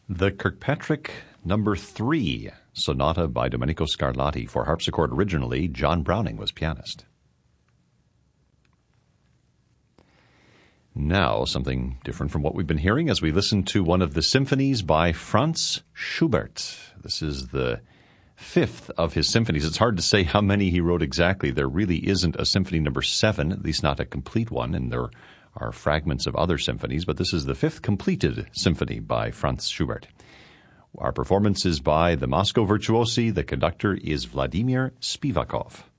The Kirkpatrick No. 3 Sonata by Domenico Scarlatti for harpsichord. Originally, John Browning was pianist. Now, something different from what we've been hearing as we listen to one of the symphonies by Franz Schubert. This is the fifth of his symphonies. It's hard to say how many he wrote exactly. There really isn't a symphony number 7, at least not a complete one, and there are fragments of other symphonies, but this is the fifth completed symphony by Franz Schubert. Our performance is by the Moscow Virtuosi. The conductor is Vladimir Spivakov.